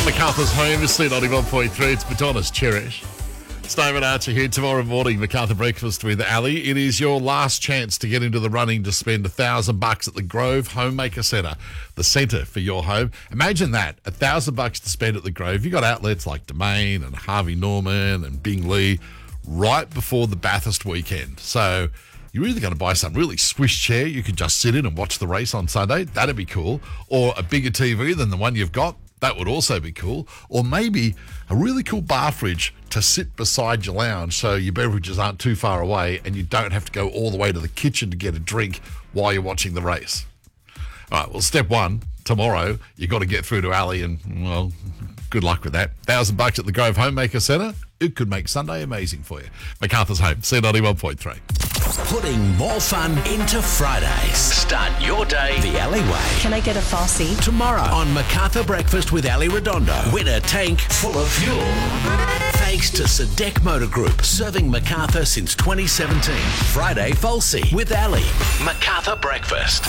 Macarthur's home is C91.3. It's Madonna's Cherish. It's David Archer here. Tomorrow morning, Macarthur Breakfast with Ali. It is your last chance to get into the running to spend $1,000 at the Grove Homemaker Centre, the centre for your home. Imagine that, $1,000 to spend at the Grove. You've got outlets like Domain and Harvey Norman and Bing Lee right before the Bathurst weekend. So you're either going to buy some really swish chair you can just sit in and watch the race on Sunday. That'd be cool. Or a bigger TV than the one you've got. That would also be cool. Or maybe a really cool bar fridge to sit beside your lounge so your beverages aren't too far away and you don't have to go all the way to the kitchen to get a drink while you're watching the race. All right, well, step one, tomorrow, you've got to get through to Ali and, well, good luck with that. $1,000 at the Grove Homemaker Centre. It could make Sunday amazing for you. Macarthur's home, C91.3. Putting more fun into Fridays. Start your day the Ali way. Can I get a Farsi? Tomorrow on Macarthur Breakfast with Ali Redondo. Win a tank full of fuel. Thanks to Sadek Motor Group, serving Macarthur since 2017. Friday Falsey with Ali. Macarthur Breakfast.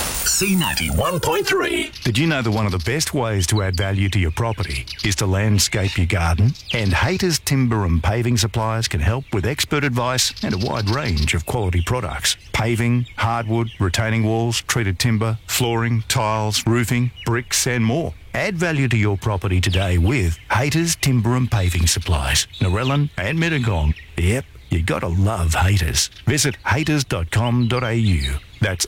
C91.3. Did you know that one of the best ways to add value to your property is to landscape your garden? And Haters Timber and Paving Supplies can help with expert advice and a wide range of quality products. Paving, hardwood, retaining walls, treated timber, flooring, tiles, roofing, bricks and more. Add value to your property today with Haters Timber and Paving Supplies, Narellan and Mittagong. Yep, you gotta love Haters. Visit haters.com.au. That's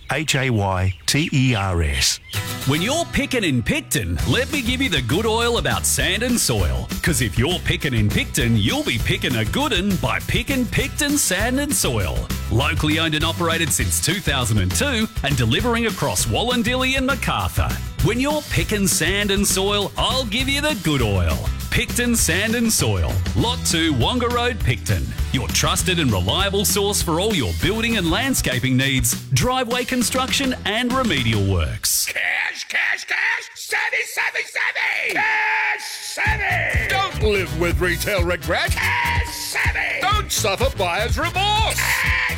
HAYTERS. When you're picking in Picton, let me give you the good oil about sand and soil. Because if you're picking in Picton, you'll be picking a good un by picking Picton Sand and Soil. Locally owned and operated since 2002 and delivering across Wallandilly and Macarthur. When you're picking sand and soil, I'll give you the good oil. Picton Sand and Soil, Lot 2, Wonga Road, Picton. Your trusted and reliable source for all your building and landscaping needs, driveway construction and remedial works. Cash, cash, cash! Savvy, savvy, savvy! Cash savvy! Don't live with retail regret. Cash savvy! Don't suffer buyer's remorse. Cash